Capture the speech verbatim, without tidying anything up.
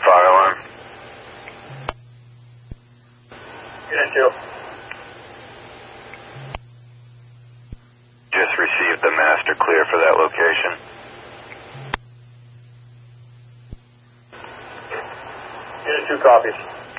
fire alarm. Unit two. Just received the master clear for that location. Unit two copies.